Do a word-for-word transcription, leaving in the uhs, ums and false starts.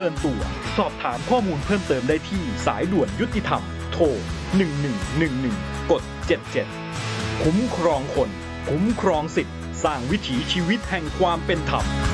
เตือนตัวสอบถามข้อมูลเพิ่มเติมได้ที่สายด่วนยุติธรรมโทรหนึ่งหนึ่งหนึ่งหนึ่งกดเจ็ดเจ็ดคุ้มครองคนคุ้มครองสิทธิ์สร้างวิถีชีวิตแห่งความเป็นธรรม